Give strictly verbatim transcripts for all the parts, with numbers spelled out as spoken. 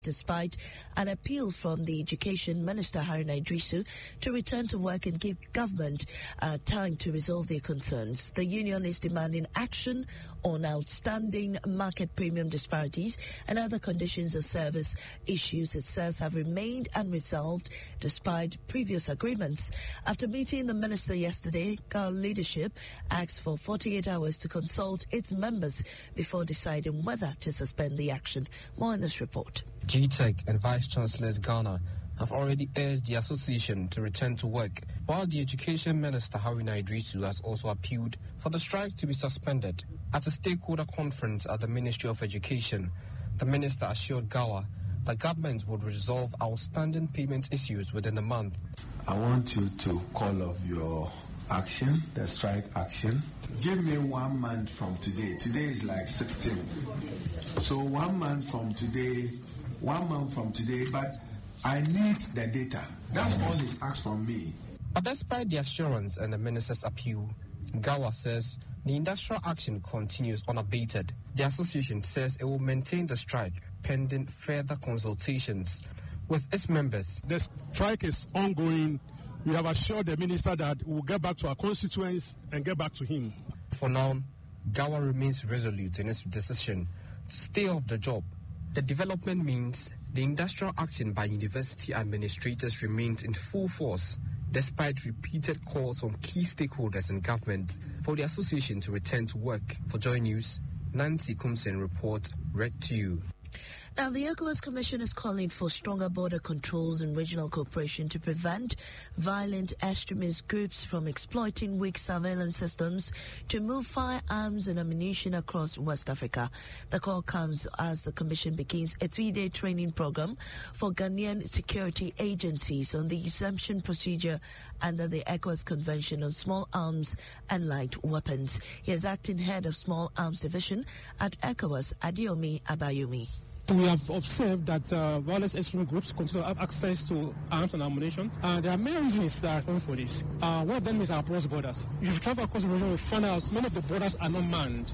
despite an appeal from the Education Minister Haruna Iddrisu to return to work and give government uh, time to resolve their concerns. The union is demanding action on outstanding market premium disparities and other conditions of service issues it says have remained unresolved despite previous agreements. After meeting the minister yesterday, G A L leadership asked for forty-eight hours to consult its members before deciding whether to suspend the action. More in this report. G TEC and Vice Chancellors Ghana have already urged the association to return to work, while the Education Minister Haruna Iddrisu has also appealed for the strike to be suspended. At a stakeholder conference at the Ministry of Education, the minister assured G A L that government would resolve outstanding payment issues within a month. I want you to call off your action, the strike action. Give me one month from today. Today is like sixteenth. So one month from today, one month from today, but I need the data. That's all he's asked from me. But despite the assurance and the minister's appeal, G A L says the industrial action continues unabated. The association says it will maintain the strike pending further consultations with its members. The strike is ongoing. We have assured the minister that we will get back to our constituents and get back to him. For now, G A L remains resolute in its decision to stay off the job. The development means the industrial action by university administrators remains in full force, despite repeated calls from key stakeholders in government for the association to return to work. For Joy News, Nancy Kumsen report, read to you. Now, the ECOWAS Commission is calling for stronger border controls and regional cooperation to prevent violent extremist groups from exploiting weak surveillance systems to move firearms and ammunition across West Africa. The call comes as the Commission begins a three-day training program for Ghanaian security agencies on the exemption procedure under the ECOWAS Convention on Small Arms and Light Weapons. He is acting head of Small Arms Division at ECOWAS, Adiomi Abayomi. We have observed that uh, violent extremist groups continue to have access to arms and ammunition. Uh, there are many reasons that are going for this. Uh, one of them is our porous borders. If you travel across the region, we find out many of the borders are not manned.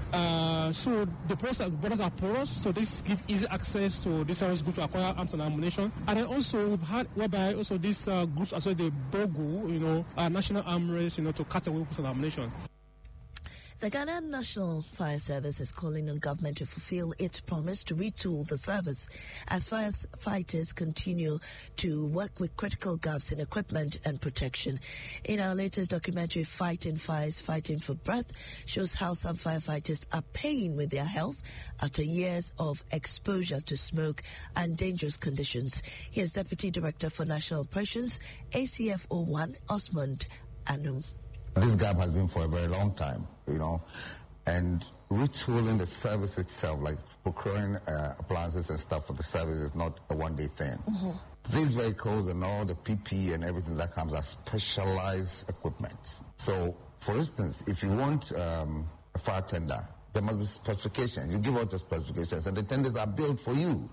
Uh, so the borders are porous, so this gives easy access to these terrorist groups to acquire arms and ammunition. And then also we've had whereby also these uh, groups also the BOGU, you know, uh, national armories, you know, to cut away weapons and ammunition. The Ghanaian National Fire Service is calling on government to fulfill its promise to retool the service as firefighters continue to work with critical gaps in equipment and protection. In our latest documentary, Fighting Fires, Fighting for Breath, shows how some firefighters are paying with their health after years of exposure to smoke and dangerous conditions. Here's Deputy Director for National Operations, A C F O one, Osmond Anum. This gap has been for a very long time, you know, and retooling the service itself, like procuring uh, appliances and stuff for the service, is not a one-day thing. Mm-hmm. These vehicles and all the P P E and everything that comes are specialized equipment. So, for instance, if you want um, a fire tender, there must be specifications. You give out the specifications, and the tenders are built for you.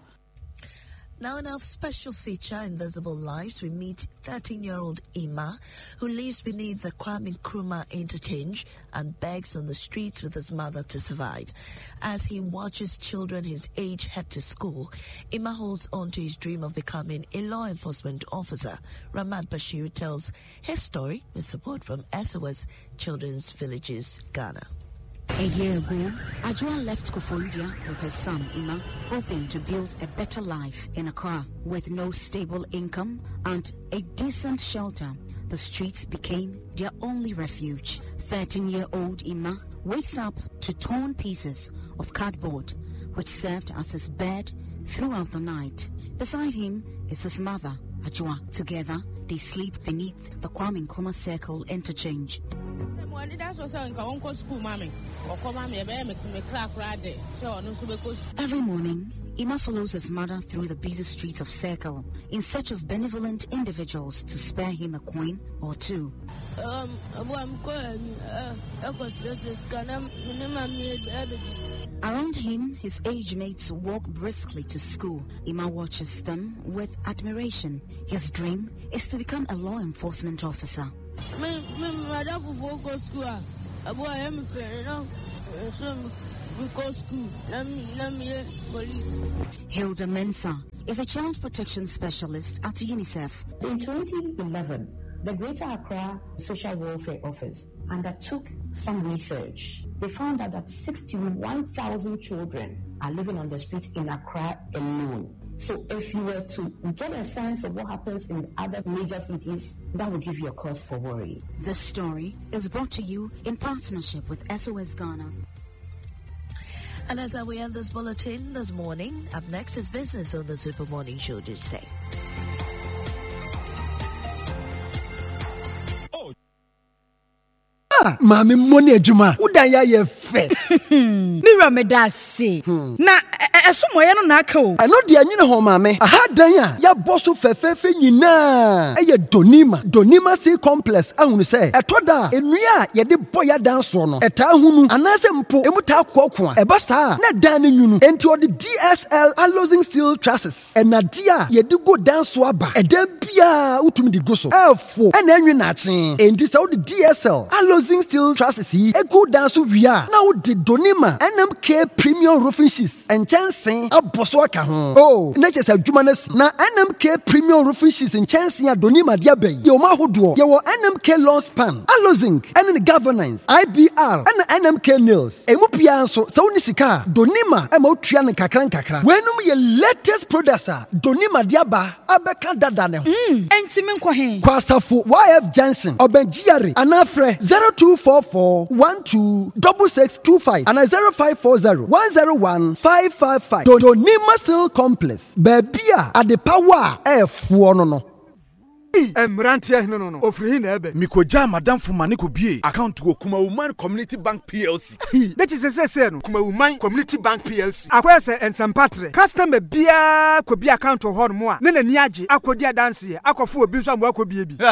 Now in our special feature, Invisible Lives, we meet thirteen-year-old Ima, who lives beneath the Kwame Nkrumah interchange and begs on the streets with his mother to survive. As he watches children his age head to school, Ima holds on to his dream of becoming a law enforcement officer. Ramad Bashir tells his story with support from S O S Children's Villages, Ghana. A year ago, Ajua left Koforidua with her son, Ima, hoping to build a better life in Accra. With no stable income and a decent shelter, the streets became their only refuge. thirteen-year-old Ima wakes up to torn pieces of cardboard, which served as his bed throughout the night. Beside him is his mother, Ajua. Together, they sleep beneath the Kwame Nkrumah Circle interchange. Every morning, Ima follows his mother through the busy streets of Circle in search of benevolent individuals to spare him a coin or two. Around him, his age mates walk briskly to school. Ima watches them with admiration. His dream is to become a law enforcement officer. we go school. Let me, let me, police. Hilda Mensah is a child protection specialist at UNICEF. In twenty eleven, the Greater Accra Social Welfare Office undertook some research. They found out that sixty-one thousand children are living on the street in Accra alone. So if you were to get a sense of what happens in other major cities, that will give you a cause for worry. This story is brought to you in partnership with S O S Ghana. And as we end this bulletin this morning, up next is business on the Super Morning Show today. Mami money ejuma udanya ye fe Mira medase na esomoye no na aka o eno de anyine ho mami aha dan a ya boso fefefe nyina eye donima donima C complex ahunu se etoda enua ye de boya dan so no eta hunu anase mpo emuta akoko a eba saa na dan nyunu enti odi D S L alloying steel trusses enadia ye de go dan so aba edan bia utumi di go so efo ena enwe na achen enti se odi D S L alloying steel trusses yi egu dan so wia na odi donima N M K premium roofing sheets and chancing aboso aka ho oh na chese adwuma na si na N M K premium roofing sheets and chancing a donima dia ben ye o ma hodo ye wo N M K long span allozing and the governance I B R and N M K nails emu pia so se woni sika donima e ma otua ne kakran kakra wenum ye latest products a donima dia ba abeka dada ne ho mm enti me nkɔ he kwasafo Y F Junction obenjiare anafre zero two four four one two six six two five and zero five four zero one zero one five five five. Donima Steel Complex. Babia at the power F one no. Emrantia no no no. Ofri na ebe. Mikoja madam Fumani ko bie account go Kuma Woman Community Bank P L C. That is say say no. Kuma Woman Community Bank P L C. Akwese ensempatre. Customer bia ko bia account ho no mo a. Ne na ni age akodi adanse akofo obi so am akobie bi.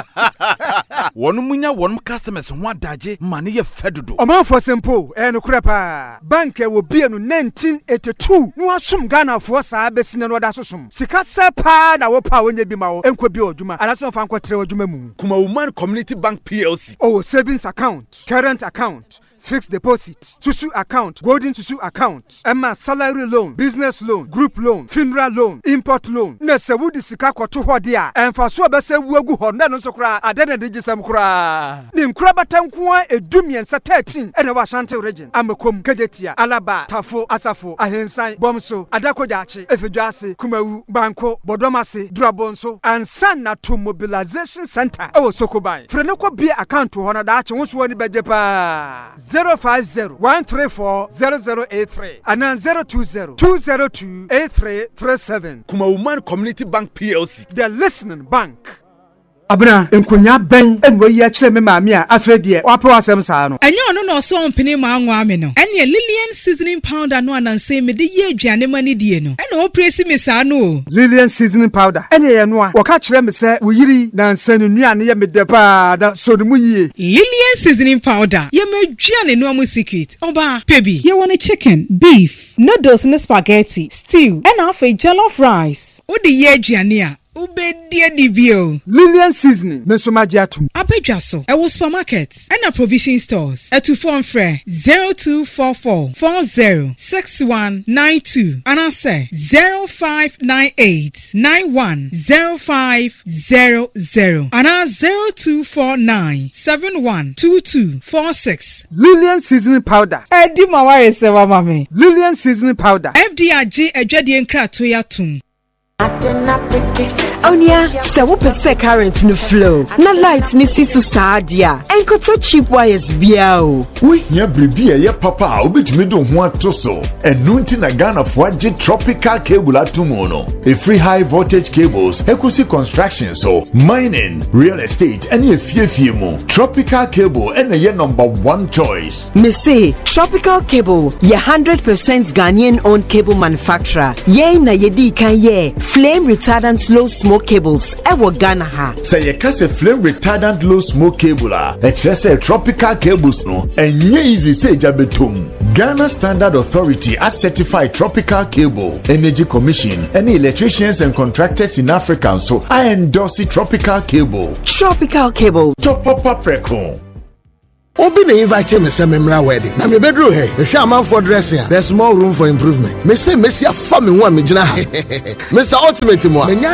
Wonu munya wonu customers ho adaje mane ye fedodo. Oman for simple e no krepa. Bank e wo bie no nineteen eighty-two. No asum Ghana fo saa besine no da sosum. Sika sepa na wo pa wonya bi ma wo enko bi oduma. Anaso Kuma Woman Community Bank P L C. Oh, savings account, current account, fixed deposit, Tusu account, golden Tusu account, Emma salary loan, business loan, group loan, funeral loan, import loan. Nese wudi sika kwa tuho dia. Enfa so bese wuegu honda no so kra adene digi sam kra. Ni mkra batankuwa edumien sa thirteen ene wa Ashanti region. Amekom Kejetia, Alaba, Tafo, Asafo, Ahensan, Bomso, Adakojachi, Efejuase, Kumawu, Banko, Bodomase, Durabonso, and Sana to Mobilization Center. Oh Sokobai. Frenoko be account to honor that won't wani bejepa. zero five zero one three four zero zero eight three and then zero two zero two zero two eight three three seven. Kuma Woman Community Bank P L C. The listening bank. Abna enkonya ben enwe yi akire me maami a afedie wapo asem saa no enye ono no so ompene ma anwa me no ene Lillian seasoning powder no ananse me de ye aduane mani die no ene o presi me saa no Lillian seasoning powder ene ye no a woka kire me se woyiri na nsanu nuane ye me de pa da so no mu yie Lillian seasoning powder ye me aduane no amu secret oba pebi ye want chicken beef noodles and spaghetti stew and half a jollof rice o de ye aduane a Ubedie dibio Lillian seasoning mesomagiatum abedwa so e wo supermarket and a provision stores at two four free zero two four four four zero six one nine two and I say zero five nine eight nine one zero five zero zero and I zero two four nine seven one two two four six. Lillian seasoning powder Edi maware se wa mame Lillian seasoning powder F D R G adwade nkrato ya tum Onya, se wo pese current no flow. Na light ni si so saadia. Enkoto cheap wires bia o. We hia bribi ye papa obetumi do ho atoso. Enu nti na Ghana fo age tropical cable atomo no. A free high voltage cables, equity construction so, mining, real estate, any efiefie mo. Tropical cable and ye number one choice. Me say Tropical Cable, ye one hundred percent Ghanaian owned cable manufacturer. Ye na ye di kan ye flame retardant low smoke cables ewo Ghana ha. Say ye kase flame retardant low smoke cable a e say tropical cables no enye easy say jabetum. Ghana Standard Authority as certified tropical cable. Energy Commission any electricians and contractors in Africa so I endorse tropical cable. Tropical Cable. Top up preko. Obi na invite me say memra wedding. Na me bedroom here. Me share man for dressing. There's more room for improvement. Me say me see a family one me gina. Mister Ultimate mo.